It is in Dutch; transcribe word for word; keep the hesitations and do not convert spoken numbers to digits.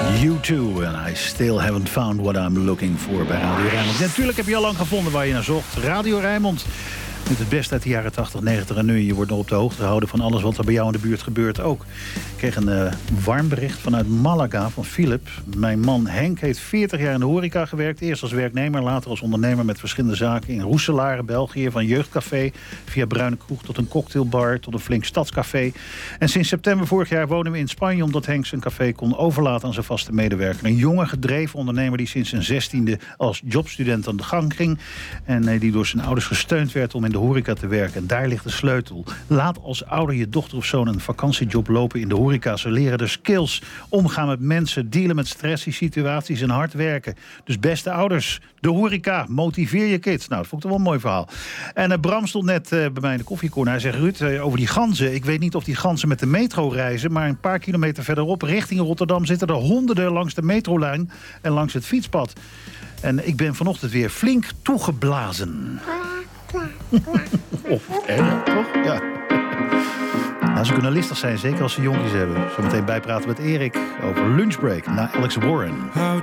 U two and I still haven't found what I'm looking for bij Radio Rijnmond. Natuurlijk heb je al lang gevonden waar je naar zocht. Radio Rijnmond. Met het beste uit de jaren tachtig, negentig en nu. Je wordt nog op de hoogte gehouden van alles wat er bij jou in de buurt gebeurt ook. Ik kreeg een uh, warm bericht vanuit Malaga van Philip. Mijn man Henk heeft veertig jaar in de horeca gewerkt. Eerst als werknemer, later als ondernemer met verschillende zaken. In Roeselare, België, van jeugdcafé via Bruine Kroeg tot een cocktailbar tot een flink stadscafé. En sinds september vorig jaar wonen we in Spanje omdat Henk zijn café kon overlaten aan zijn vaste medewerker. Een jonge, gedreven ondernemer die sinds zijn zestiende als jobstudent aan de gang ging. En uh, die door zijn ouders gesteund werd om in de horeca te werken. En daar ligt de sleutel. Laat als ouder je dochter of zoon een vakantiejob lopen in de horeca. Ze leren de skills, omgaan met mensen, dealen met stressy situaties en hard werken. Dus beste ouders, de horeca, motiveer je kids. Nou, dat vond ik toch wel een mooi verhaal. En uh, Bram stond net uh, bij mij in de koffiecorner. Hij zegt, Ruud, uh, over die ganzen. Ik weet niet of die ganzen met de metro reizen, maar een paar kilometer verderop, richting Rotterdam, zitten er honderden langs de metrolijn en langs het fietspad. En ik ben vanochtend weer flink toegeblazen. Of, hè, toch? Ja. Nou, ze kunnen listig zijn, zeker als ze jonkies hebben. Zometeen bijpraten met Erik over Lunchbreak na Alex Warren.